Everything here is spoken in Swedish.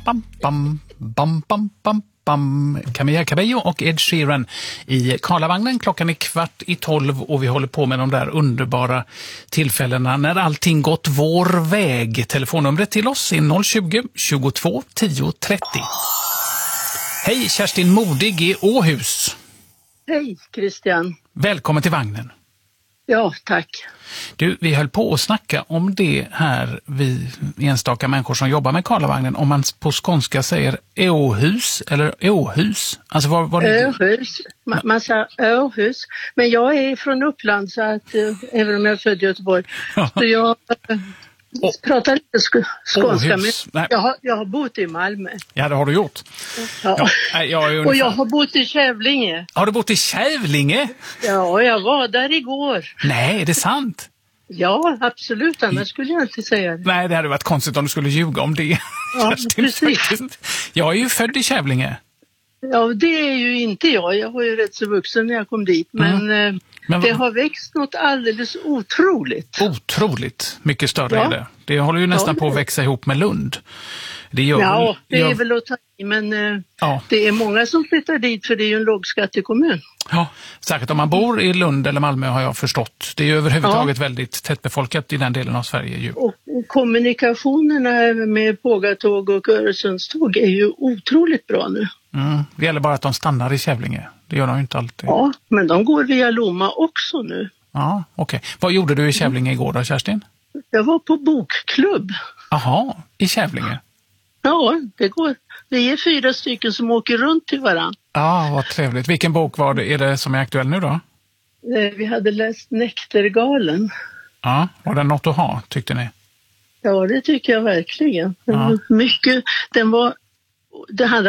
Bam, bam, bam, bam, bam, bam. Camilla Cabello och Ed Sheeran i Karlavagnen. Klockan är 11:15 och vi håller på med de där underbara tillfällena när allting gått vår väg. Telefonnumret till oss är 020 22 10 30. Hej, Kerstin Modig i Åhus. Hej Christian. Välkommen till vagnen. Ja, tack. Du, vi höll på att snacka om det här, vi enstaka människor som jobbar med Karlavagnen, om man på skånska säger Åhus eller Åhus. Alltså vad Åhus. Man säger Åhus. Men jag är från Uppland så att, även om jag är född i Göteborg, så jag pratar lite skånska. Men jag har bott i Malmö. Ja, det har du gjort. Ja. Och jag har bott i Kävlinge. Har du bott i Kävlinge? Ja, jag var där igår. Nej, är det sant? Ja, absolut. Annars skulle jag inte säga det. Nej, det hade varit konstigt om du skulle ljuga om det. Ja, precis. Jag är ju född i Kävlinge. Ja, det är ju inte jag. Jag var ju rätt så vuxen när jag kom dit. Men det har växt något alldeles otroligt. Otroligt mycket större är det. Det håller ju nästan på att växa ihop med Lund. Det är väl att ta i, men det är många som flyttar dit för det är ju en lågskattekommun. Ja, säkert om man bor i Lund eller Malmö har jag förstått. Det är ju överhuvudtaget väldigt tättbefolkat i den delen av Sverige. Ju. Och kommunikationerna med Pågatåg och Öresundståg är ju otroligt bra nu. Det gäller bara att de stannar i Kävlinge. Det gör de ju inte alltid. Ja, men de går via Lomma också nu. Ja, okej. Vad gjorde du i Kävlinge igår då, Kerstin? Jag var på bokklubb. Jaha, i Kävlinge? Ja, det går. Vi är 4 stycken som åker runt till varann. Ja, vad trevligt. Vilken bok var det? Är det som är aktuell nu då? Vi hade läst Näktergalen. Ja, var det något att ha, tyckte ni? Ja, det tycker jag verkligen. Ja. Det handlar